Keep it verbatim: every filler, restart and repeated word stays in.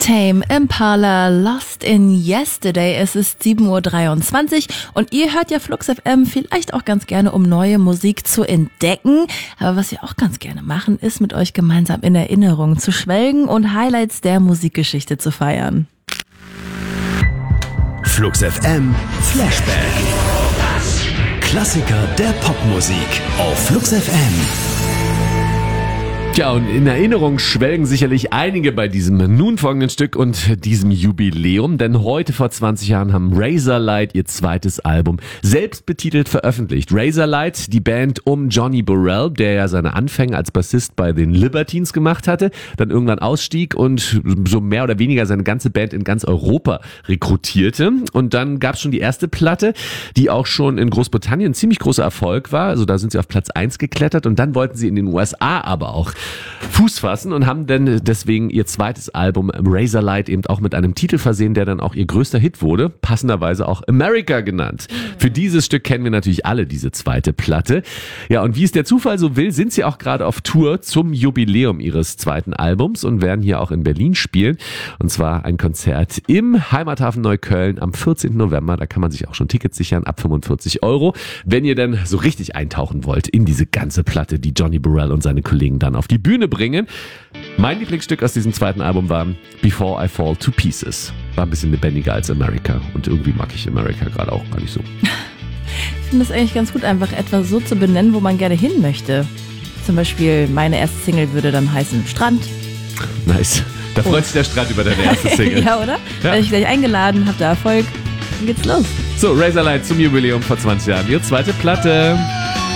Tame Impala, Lost in Yesterday. Es ist sieben Uhr dreiundzwanzig und ihr hört ja Flux F M vielleicht auch ganz gerne, um neue Musik zu entdecken. Aber was wir auch ganz gerne machen, ist mit euch gemeinsam in Erinnerungen zu schwelgen und Highlights der Musikgeschichte zu feiern. Flux F M Flashback. Klassiker der Popmusik auf Flux F M. Tja, und in Erinnerung schwelgen sicherlich einige bei diesem nun folgenden Stück und diesem Jubiläum, denn heute vor zwanzig Jahren haben Razorlight ihr zweites Album selbst betitelt veröffentlicht. Razorlight, die Band um Johnny Burrell, der ja seine Anfänge als Bassist bei den Libertines gemacht hatte, dann irgendwann ausstieg und so mehr oder weniger seine ganze Band in ganz Europa rekrutierte. Und dann gab es schon die erste Platte, die auch schon in Großbritannien ein ziemlich großer Erfolg war. Also da sind sie auf Platz eins geklettert und dann wollten sie in den U S A aber auch Fuß fassen und haben dann deswegen ihr zweites Album Razorlight eben auch mit einem Titel versehen, der dann auch ihr größter Hit wurde, passenderweise auch America genannt. Mhm. Für dieses Stück kennen wir natürlich alle diese zweite Platte. Ja, und wie es der Zufall so will, sind sie auch gerade auf Tour zum Jubiläum ihres zweiten Albums und werden hier auch in Berlin spielen. Und zwar ein Konzert im Heimathafen Neukölln am vierzehnten November. Da kann man sich auch schon Tickets sichern ab fünfundvierzig Euro, wenn ihr dann so richtig eintauchen wollt in diese ganze Platte, die Johnny Burrell und seine Kollegen dann auf die Bühne bringen. Mein Lieblingsstück aus diesem zweiten Album war Before I Fall to Pieces. War ein bisschen lebendiger als America und irgendwie mag ich America gerade auch gar nicht so. Ich finde es eigentlich ganz gut, einfach etwas so zu benennen, wo man gerne hin möchte. Zum Beispiel meine erste Single würde dann heißen Strand. Nice. Da freut sich der Strand über deine erste Single. Ja, oder? Ja. Werde ich gleich eingeladen, habt ihr Erfolg, dann geht's los. So, Razorlight zum Jubiläum vor zwanzig Jahren. Ihre zweite Platte.